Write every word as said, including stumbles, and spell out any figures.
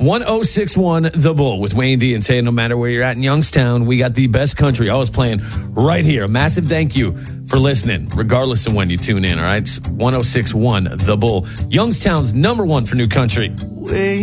one oh six one The Bull with Wayne D and Tay. No matter where you're at in Youngstown, we got the best country always playing right here. A massive thank you for listening, regardless of when you tune in, all right? It's one oh six one The Bull, Youngstown's number one for new country. Wait.